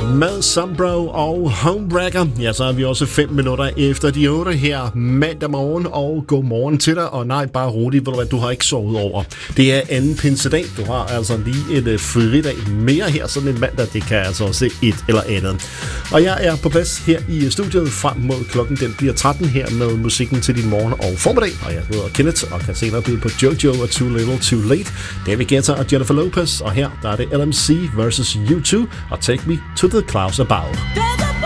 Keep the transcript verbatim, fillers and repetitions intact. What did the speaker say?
Med Sombro og Homebreaker, ja, så er vi også fem minutter efter de otte her mandag morgen, og god morgen til dig, og nej, bare roligt, ved du hvad, du har ikke sovet over. Det er anden pinsedag, du har altså lige en fridag mere her, sådan en mandag, det kan altså også et eller andet. Og jeg er på plads her i studiet frem mod klokken, den bliver tretten her med musikken til din morgen og formiddag, og jeg hedder Kenneth, og kan senere byde på Jojo og Too Little Too Late, David Guetta og Jennifer Lopez, og her der er det L M C versus U to og Take Me to the Clouds Above.